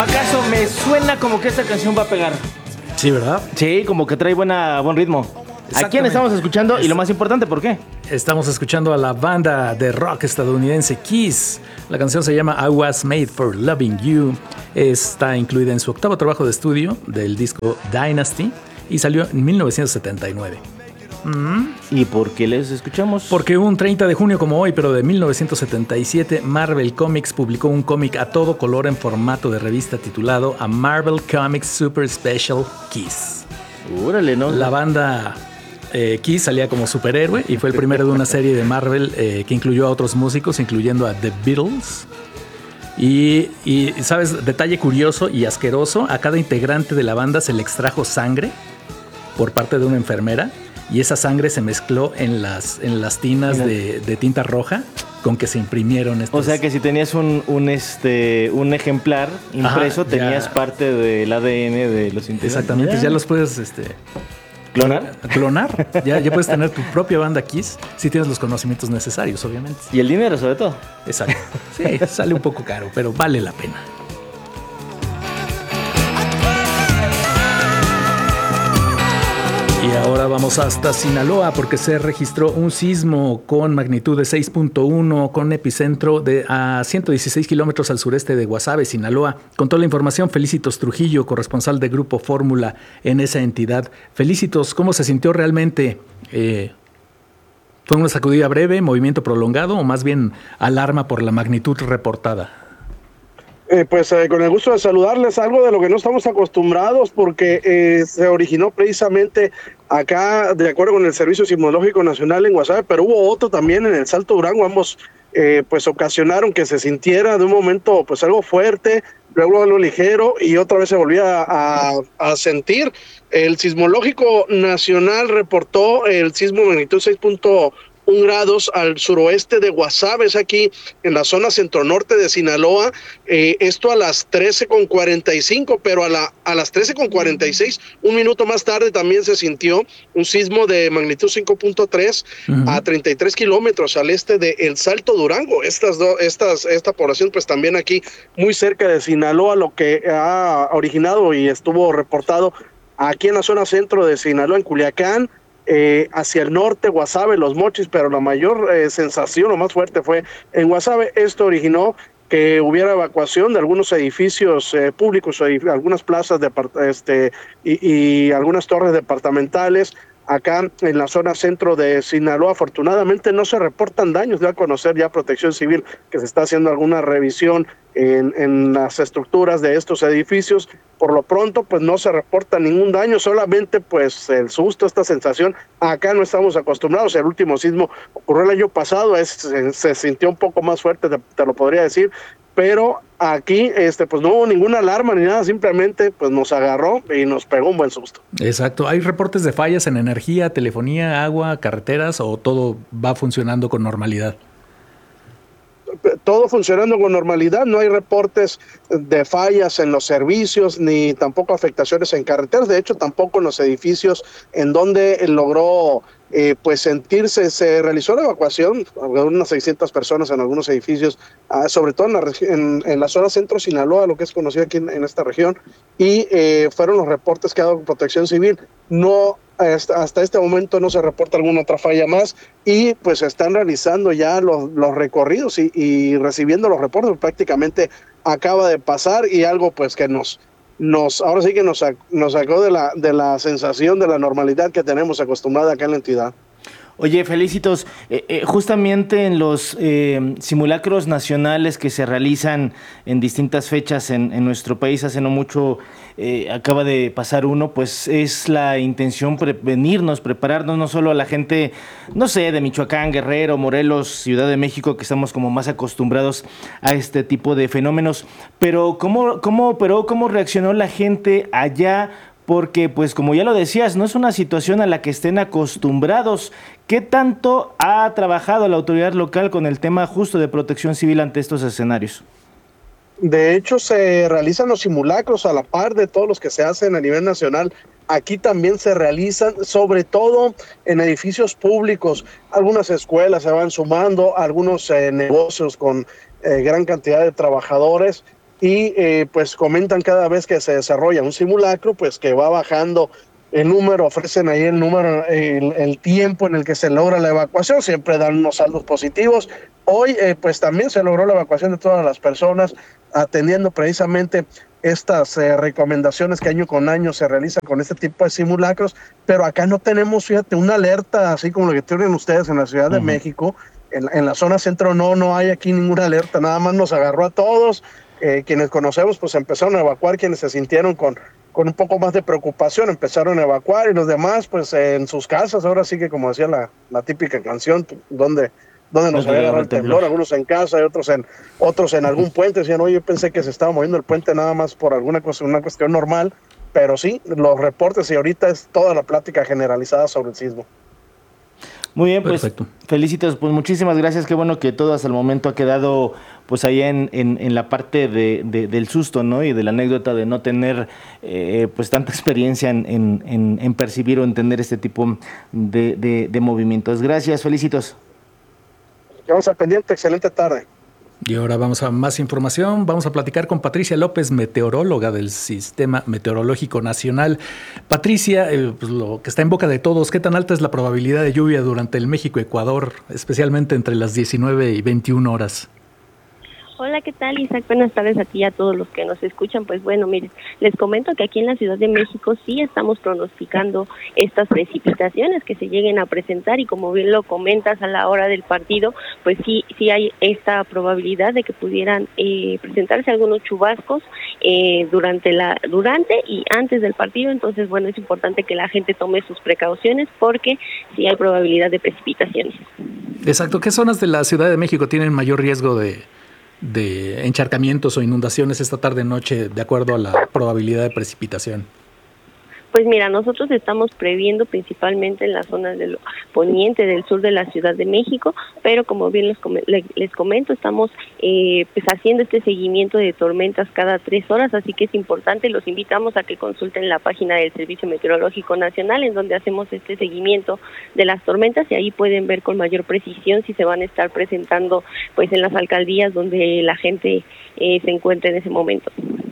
Macazo, me suena como que esta canción va a pegar. Sí, ¿verdad? Sí, como que trae buen ritmo. ¿A quién estamos escuchando? Y lo más importante, ¿por qué? Estamos escuchando a la banda de rock estadounidense Kiss. La canción se llama I Was Made for Loving You. Está incluida en su octavo trabajo de estudio del disco Dynasty y salió en 1979. ¿Y por qué les escuchamos? Porque un 30 de junio como hoy, pero de 1977, Marvel Comics publicó un cómic a todo color en formato de revista titulado A Marvel Comics Super Special Kiss. Órale, ¿no? La banda Kiss salía como superhéroe y fue el primero de una serie de Marvel que incluyó a otros músicos, incluyendo a The Beatles. Y ¿sabes? Detalle curioso y asqueroso, a cada integrante de la banda se le extrajo sangre por parte de una enfermera. Y esa sangre se mezcló en las tinas de tinta roja con que se imprimieron estos. O sea que si tenías un ejemplar impreso, tenías parte del ADN de los integrantes. Exactamente, ya los puedes ¿Clonar? Ya puedes tener tu propia banda Kiss si tienes los conocimientos necesarios, obviamente. Y el dinero, sobre todo. Exacto. Sí, sale un poco caro, pero vale la pena. Y ahora vamos hasta Sinaloa porque se registró un sismo con magnitud de 6.1 con epicentro a 116 kilómetros al sureste de Guasave, Sinaloa. Con toda la información, Felicitos Trujillo, corresponsal de Grupo Fórmula en esa entidad. Felicitos, ¿cómo se sintió realmente? ¿Fue una sacudida breve, movimiento prolongado o más bien alarma por la magnitud reportada? Con el gusto de saludarles, algo de lo que no estamos acostumbrados porque se originó precisamente acá, de acuerdo con el Servicio Sismológico Nacional en Guasave, pero hubo otro también en el Salto Durango. Ambos ocasionaron que se sintiera de un momento pues algo fuerte, luego algo ligero y otra vez se volvía a sentir. El Sismológico Nacional reportó el sismo magnitud 6.1 grados al suroeste de Guasave, es aquí en la zona centro-norte de Sinaloa. Esto a las 13:45, pero a las 13:46, un minuto más tarde, también se sintió un sismo de magnitud 5.3 a 33 kilómetros al este de El Salto Durango. Esta población, pues también aquí muy cerca de Sinaloa, lo que ha originado y estuvo reportado aquí en la zona centro de Sinaloa, en Culiacán, hacia el norte, Guasave, Los Mochis, pero la mayor sensación, lo más fuerte fue en Guasave. Esto originó que hubiera evacuación de algunos edificios públicos, algunas plazas y algunas torres departamentales. Acá en la zona centro de Sinaloa, afortunadamente no se reportan daños. De a conocer ya Protección Civil que se está haciendo alguna revisión en las estructuras de estos edificios. Por lo pronto, pues no se reporta ningún daño, solamente pues el susto, esta sensación. Acá no estamos acostumbrados. El último sismo ocurrió el año pasado, se sintió un poco más fuerte, te lo podría decir. Pero aquí pues no hubo ninguna alarma ni nada, simplemente pues nos agarró y nos pegó un buen susto. Exacto. ¿Hay reportes de fallas en energía, telefonía, agua, carreteras o todo va funcionando con normalidad? Todo funcionando con normalidad, no hay reportes de fallas en los servicios ni tampoco afectaciones en carreteras. De hecho, tampoco en los edificios en donde logró sentirse. Se realizó la evacuación de unas 600 personas en algunos edificios, sobre todo en la zona centro Sinaloa, lo que es conocido aquí en esta región, y fueron los reportes que ha dado Protección Civil. No, hasta este momento no se reporta alguna otra falla más y pues se están realizando ya los recorridos y recibiendo los reportes. Prácticamente acaba de pasar y algo pues que ahora sí que nos sacó de la sensación de la normalidad que tenemos acostumbrada acá en la entidad. Oye, Felicitos, justamente en los simulacros nacionales que se realizan en distintas fechas en nuestro país, hace no mucho acaba de pasar uno, pues es la intención prepararnos no solo a la gente, no sé, de Michoacán, Guerrero, Morelos, Ciudad de México, que estamos como más acostumbrados a este tipo de fenómenos, pero ¿cómo reaccionó la gente allá? Porque, pues, como ya lo decías, no es una situación a la que estén acostumbrados. ¿Qué tanto ha trabajado la autoridad local con el tema justo de protección civil ante estos escenarios? De hecho, se realizan los simulacros a la par de todos los que se hacen a nivel nacional. Aquí también se realizan, sobre todo en edificios públicos. Algunas escuelas se van sumando, algunos negocios con gran cantidad de trabajadores. y pues comentan cada vez que se desarrolla un simulacro, pues que va bajando el número, ofrecen ahí el número, el tiempo en el que se logra la evacuación, siempre dan unos saldos positivos. Hoy pues también se logró la evacuación de todas las personas, atendiendo precisamente estas recomendaciones que año con año se realizan con este tipo de simulacros, pero acá no tenemos, fíjate, una alerta así como lo que tienen ustedes en la Ciudad de México. En la zona centro no hay aquí ninguna alerta, nada más nos agarró a todos, quienes conocemos pues empezaron a evacuar, quienes se sintieron con un poco más de preocupación empezaron a evacuar, y los demás pues en sus casas. Ahora sí que, como decía la típica canción, donde nos había agarrado el temblor, algunos en casa y otros en algún puente. Decían, oye, yo pensé que se estaba moviendo el puente nada más por una cuestión normal, pero sí, los reportes, y ahorita es toda la plática generalizada sobre el sismo. Muy bien, pues perfecto. Felicitos, pues muchísimas gracias, qué bueno que todo hasta el momento ha quedado pues allá en la parte del susto, ¿no? Y de la anécdota de no tener pues tanta experiencia en percibir o entender este tipo de movimientos. Gracias, Felicitos. Quedamos al pendiente, excelente tarde. Y ahora vamos a más información. Vamos a platicar con Patricia López, meteoróloga del Sistema Meteorológico Nacional. Patricia, pues lo que está en boca de todos, ¿qué tan alta es la probabilidad de lluvia durante el México-Ecuador, especialmente entre las 19 y 21 horas? Hola, ¿qué tal, Isaac? Buenas tardes a ti y a todos los que nos escuchan. Pues bueno, miren, les comento que aquí en la Ciudad de México sí estamos pronosticando estas precipitaciones que se lleguen a presentar, y como bien lo comentas, a la hora del partido, pues sí hay esta probabilidad de que pudieran presentarse algunos chubascos durante y antes del partido. Entonces, bueno, es importante que la gente tome sus precauciones porque sí hay probabilidad de precipitaciones. Exacto. ¿Qué zonas de la Ciudad de México tienen mayor riesgo de encharcamientos o inundaciones esta tarde-noche, de acuerdo a la probabilidad de precipitación? Pues mira, nosotros estamos previendo principalmente en las zonas del poniente, del sur de la Ciudad de México, pero como bien les comento, estamos pues haciendo este seguimiento de tormentas cada 3 horas, así que es importante, los invitamos a que consulten la página del Servicio Meteorológico Nacional, en donde hacemos este seguimiento de las tormentas, y ahí pueden ver con mayor precisión si se van a estar presentando pues en las alcaldías donde la gente se encuentra en ese momento.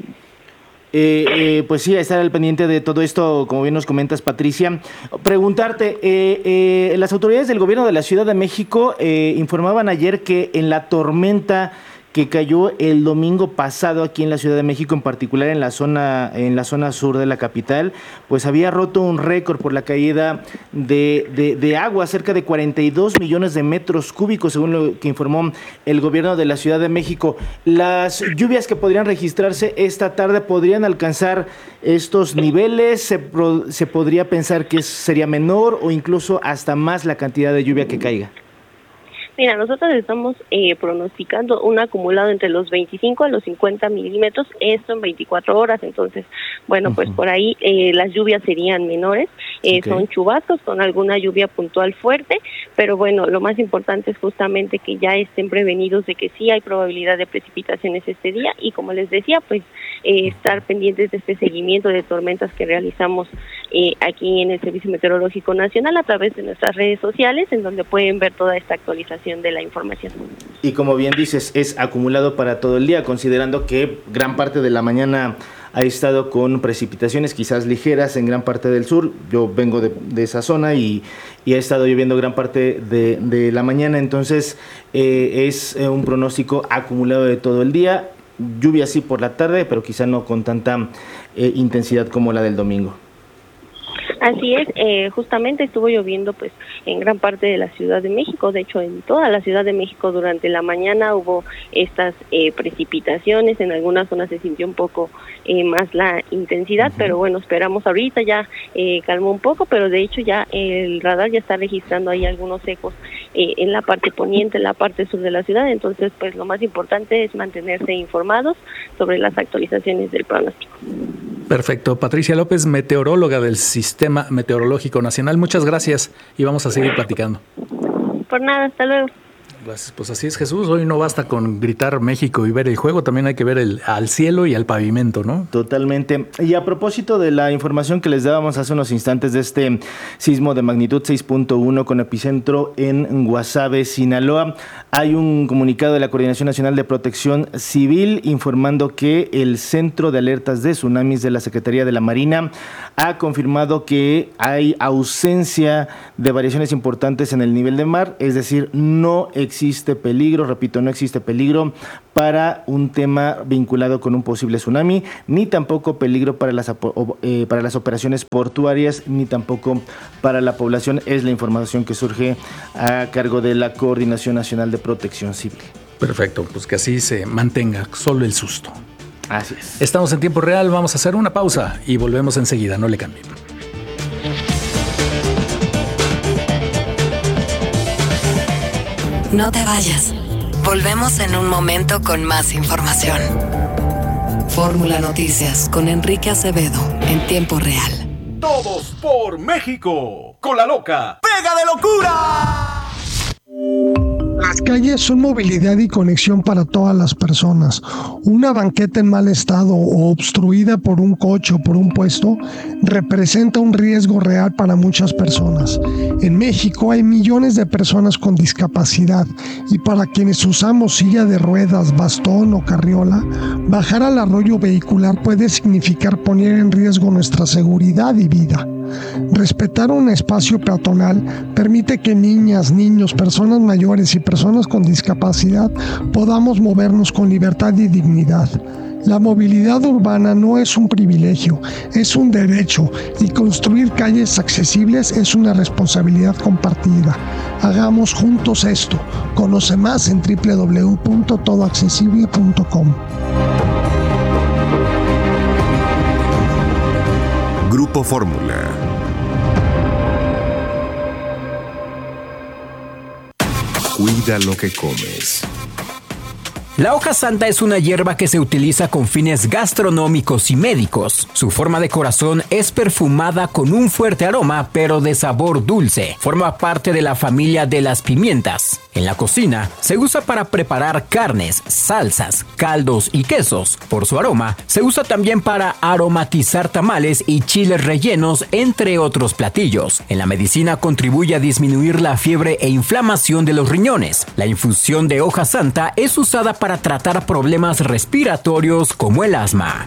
Pues sí, estar al pendiente de todo esto, como bien nos comentas, Patricia. Preguntarte, las autoridades del gobierno de la Ciudad de México informaban ayer que en la tormenta que cayó el domingo pasado aquí en la Ciudad de México, en particular en la zona sur de la capital, pues había roto un récord por la caída de agua, cerca de 42 millones de metros cúbicos, según lo que informó el gobierno de la Ciudad de México. Las lluvias que podrían registrarse esta tarde podrían alcanzar estos niveles, se podría pensar que sería menor o incluso hasta más la cantidad de lluvia que caiga. Mira, nosotros estamos pronosticando un acumulado entre los 25 a los 50 milímetros, esto en 24 horas, entonces, bueno, pues por ahí las lluvias serían menores, son chubascos con alguna lluvia puntual fuerte, pero bueno, lo más importante es justamente que ya estén prevenidos de que sí hay probabilidad de precipitaciones este día, y como les decía, pues estar pendientes de este seguimiento de tormentas que realizamos aquí en el Servicio Meteorológico Nacional a través de nuestras redes sociales, en donde pueden ver toda esta actualización de la información. Y como bien dices, es acumulado para todo el día, considerando que gran parte de la mañana ha estado con precipitaciones quizás ligeras en gran parte del sur. Yo vengo de esa zona y ha estado lloviendo gran parte de la mañana, entonces es un pronóstico acumulado de todo el día. Lluvia sí por la tarde, pero quizá no con tanta intensidad como la del domingo. Así es, justamente estuvo lloviendo pues en gran parte de la Ciudad de México, de hecho en toda la Ciudad de México durante la mañana hubo estas precipitaciones, en algunas zonas se sintió un poco más la intensidad, pero bueno, esperamos ahorita ya calmó un poco, pero de hecho ya el radar ya está registrando ahí algunos ecos en la parte poniente, en la parte sur de la ciudad, entonces pues lo más importante es mantenerse informados sobre las actualizaciones del pronóstico. Perfecto. Patricia López, meteoróloga del Sistema Meteorológico Nacional, muchas gracias y vamos a seguir platicando. Por nada, hasta luego. Pues así es, Jesús. Hoy no basta con gritar México y ver el juego, también hay que ver al cielo y al pavimento, ¿no? Totalmente. Y a propósito de la información que les dábamos hace unos instantes de este sismo de magnitud 6.1 con epicentro en Guasave, Sinaloa, hay un comunicado de la Coordinación Nacional de Protección Civil informando que el Centro de Alertas de Tsunamis de la Secretaría de la Marina ha confirmado que hay ausencia de variaciones importantes en el nivel del mar, es decir, no existe peligro, repito, no existe peligro para un tema vinculado con un posible tsunami, ni tampoco peligro para las operaciones portuarias, ni tampoco para la población. Es la información que surge a cargo de la Coordinación Nacional de Protección Civil. Perfecto, pues que así se mantenga, solo el susto. Así es. Estamos en tiempo real, vamos a hacer una pausa y volvemos enseguida, no le cambien. No te vayas. Volvemos en un momento con más información. Fórmula Noticias con Enrique Acevedo en tiempo real. Todos por México. Con la loca. ¡Pega de locura! Las calles son movilidad y conexión para todas las personas. Una banqueta en mal estado o obstruida por un coche o por un puesto representa un riesgo real para muchas personas. En México hay millones de personas con discapacidad y para quienes usamos silla de ruedas, bastón o carriola, bajar al arroyo vehicular puede significar poner en riesgo nuestra seguridad y vida. Respetar un espacio peatonal permite que niñas, niños, personas mayores y personas con discapacidad podamos movernos con libertad y dignidad. La movilidad urbana no es un privilegio, es un derecho y construir calles accesibles es una responsabilidad compartida. Hagamos juntos esto. Conoce más en www.todoaccesible.com. Grupo Fórmula. Cuida lo que comes. La hoja santa es una hierba que se utiliza con fines gastronómicos y médicos. Su forma de corazón es perfumada con un fuerte aroma, pero de sabor dulce. Forma parte de la familia de las pimientas. En la cocina se usa para preparar carnes, salsas, caldos y quesos. Por su aroma, se usa también para aromatizar tamales y chiles rellenos, entre otros platillos. En la medicina contribuye a disminuir la fiebre e inflamación de los riñones. La infusión de hoja santa es usada para tratar problemas respiratorios como el asma.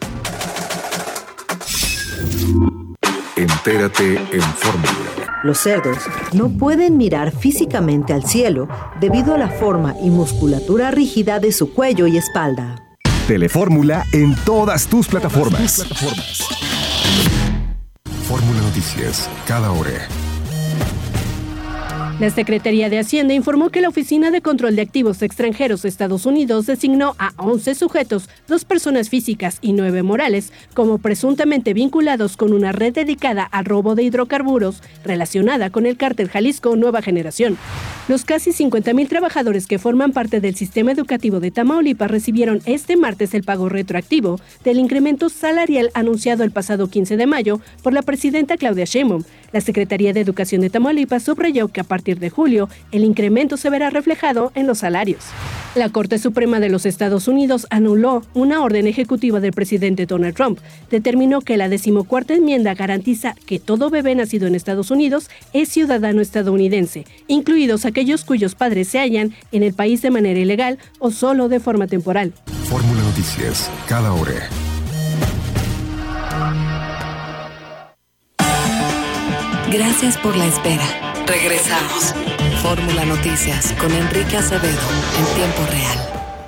Entérate en Fórmula. Los cerdos no pueden mirar físicamente al cielo debido a la forma y musculatura rígida de su cuello y espalda. Telefórmula en todas tus plataformas. Fórmula Noticias, cada hora. La Secretaría de Hacienda informó que la Oficina de Control de Activos Extranjeros de Estados Unidos designó a 11 sujetos, 2 personas físicas y 9 morales, como presuntamente vinculados con una red dedicada al robo de hidrocarburos relacionada con el cártel Jalisco Nueva Generación. Los casi 50,000 trabajadores que forman parte del sistema educativo de Tamaulipas recibieron este martes el pago retroactivo del incremento salarial anunciado el pasado 15 de mayo por la presidenta Claudia Sheinbaum. La Secretaría de Educación de Tamaulipas subrayó que a partir de julio el incremento se verá reflejado en los salarios. La Corte Suprema de los Estados Unidos anuló una orden ejecutiva del presidente Donald Trump. Determinó que la 14ª enmienda garantiza que todo bebé nacido en Estados Unidos es ciudadano estadounidense, incluidos aquellos cuyos padres se hallan en el país de manera ilegal o solo de forma temporal. Fórmula Noticias, cada hora. Gracias por la espera. Regresamos. Fórmula Noticias con Enrique Acevedo en tiempo real.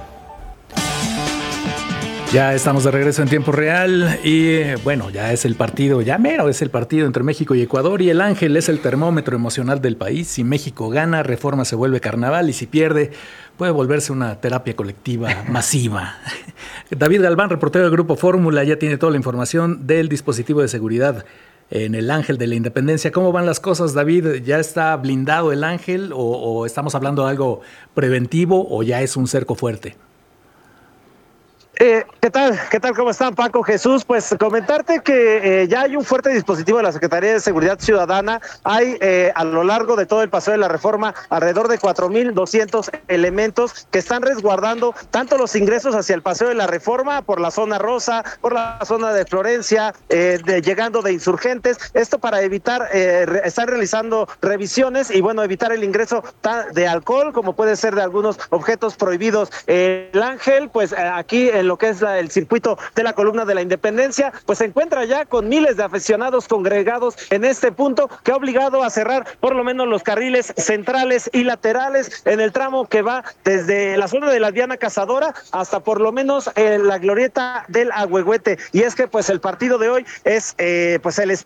Ya estamos de regreso en tiempo real y bueno, ya es el partido, ya mero es el partido entre México y Ecuador y el Ángel es el termómetro emocional del país. Si México gana, Reforma se vuelve carnaval y si pierde, puede volverse una terapia colectiva masiva. David Galván, reportero del Grupo Fórmula, ya tiene toda la información del dispositivo de seguridad en el Ángel de la Independencia. ¿Cómo van las cosas, David? ¿Ya está blindado el Ángel o estamos hablando de algo preventivo o ya es un cerco fuerte? ¿Qué tal? ¿Cómo están, Paco, Jesús? Pues comentarte que ya hay un fuerte dispositivo de la Secretaría de Seguridad Ciudadana. Hay a lo largo de todo el Paseo de la Reforma alrededor de 4,200 elementos que están resguardando tanto los ingresos hacia el Paseo de la Reforma por la zona rosa, por la zona de Florencia, llegando de Insurgentes. Esto para evitar, están realizando revisiones y bueno, evitar el ingreso de alcohol, como puede ser de algunos objetos prohibidos. El Ángel, pues aquí en lo que es el circuito de la Columna de la Independencia, pues se encuentra ya con miles de aficionados congregados en este punto, que ha obligado a cerrar por lo menos los carriles centrales y laterales en el tramo que va desde la zona de la Diana Cazadora hasta por lo menos la glorieta del Ahuehuete. Y es que pues el partido de hoy es pues el